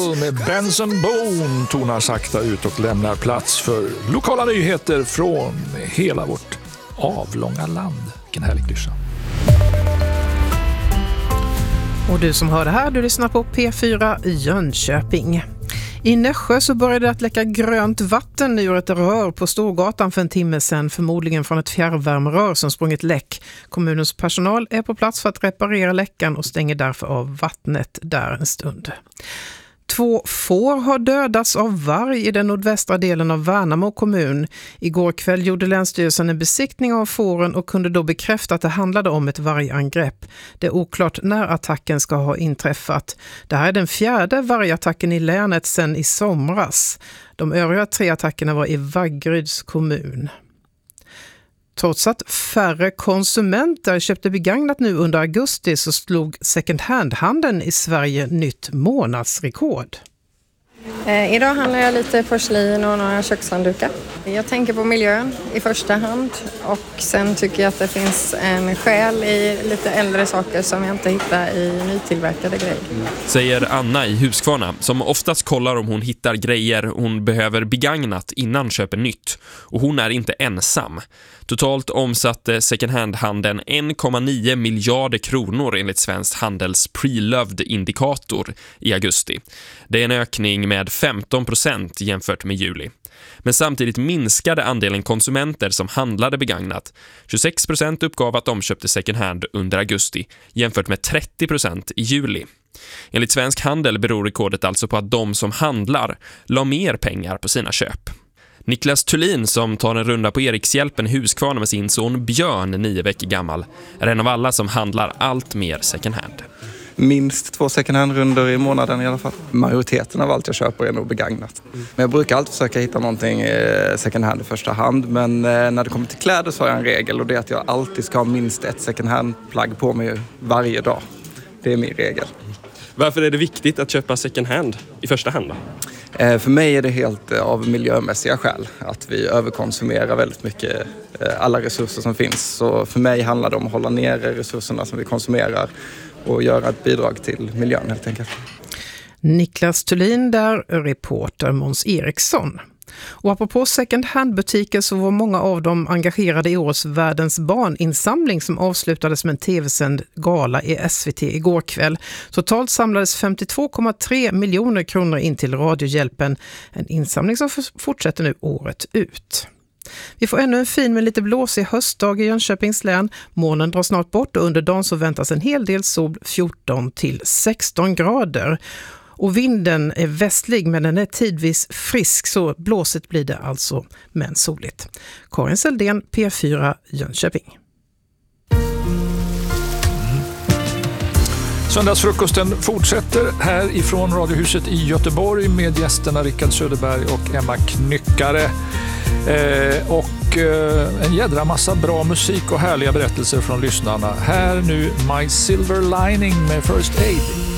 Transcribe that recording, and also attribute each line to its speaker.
Speaker 1: Med Benson Boone tonar sakta ut och lämnar plats för lokala nyheter från hela vårt avlånga land. Vilken härlig klyscha.
Speaker 2: Och du som hör det här, du lyssnar på P4 Jönköping. I Nässjö så började det att läcka grönt vatten ur ett rör på Storgatan för en timme sedan, förmodligen från ett fjärrvärmerör som sprungit läck. Kommunens personal är på plats för att reparera läckan och stänger därför av vattnet där en stund. 2 får har dödats av varg i den nordvästra delen av Värnamo kommun. Igår kväll gjorde Länsstyrelsen en besiktning av fåren och kunde då bekräfta att det handlade om ett vargangrepp. Det är oklart när attacken ska ha inträffat. Det här är den 4:e vargattacken i länet sedan i somras. De övriga 3 attackerna var i Vaggeryds kommun. Trots att färre konsumenter köpte begagnat nu under augusti så slog second hand-handeln i Sverige nytt månadsrekord.
Speaker 3: Idag handlar jag lite porslin och några kökshanddukar. Jag tänker på miljön i första hand och sen tycker jag att det finns en själ i lite äldre saker som jag inte hittar i nytillverkade grejer.
Speaker 4: Säger Anna i Huskvarna som oftast kollar om hon hittar grejer hon behöver begagnat innan köper nytt. Och hon är inte ensam. Totalt omsatte second hand-handeln 1,9 miljarder kronor enligt Svenskt Handels Preloved-indikator i augusti. Det är en ökning med 15% jämfört med juli. Men samtidigt minskade andelen konsumenter som handlade begagnat. 26% uppgav att de köpte second hand under augusti jämfört med 30% i juli. Enligt Svensk Handel beror rekordet alltså på att de som handlar la mer pengar på sina köp. Niklas Thulin som tar en runda på Erikshjälpen i Huskvarna med sin son Björn, 9 veckor gammal, är en av alla som handlar allt mer second hand.
Speaker 5: Minst 2 second hand-runder i månaden i alla fall. Majoriteten av allt jag köper är nog begagnat. Men jag brukar alltid försöka hitta någonting second hand i första hand. Men när det kommer till kläder så har jag en regel och det är att jag alltid ska ha minst ett second hand-plagg på mig varje dag. Det är min regel.
Speaker 6: Varför är det viktigt att köpa second hand i första hand då?
Speaker 5: För mig är det helt av miljömässiga skäl att vi överkonsumerar väldigt mycket alla resurser som finns. Så för mig handlar det om att hålla nere resurserna som vi konsumerar och göra ett bidrag till miljön helt enkelt.
Speaker 2: Niklas Thulin där, reporter Måns Eriksson. Och apropå second hand-butiker så var många av dem engagerade i årets Världens barninsamling som avslutades med en tv-sänd gala i SVT igår kväll. Totalt samlades 52,3 miljoner kronor in till Radiohjälpen, en insamling som fortsätter nu året ut. Vi får ännu en fin men lite blåsig höstdag i Jönköpings län. Molnen drar snart bort och under dagen så väntas en hel del sol, 14 till 16 grader. Och vinden är västlig men den är tidvis frisk så blåset blir det alltså men soligt. Karin Seldén, P4 Jönköping.
Speaker 1: Söndagsfrukosten fortsätter här ifrån Radiohuset i Göteborg med gästerna Rickard Söderberg och Emma Knyckare. Och en jädra massa bra musik och härliga berättelser från lyssnarna. Här nu My Silver Lining med First Aid.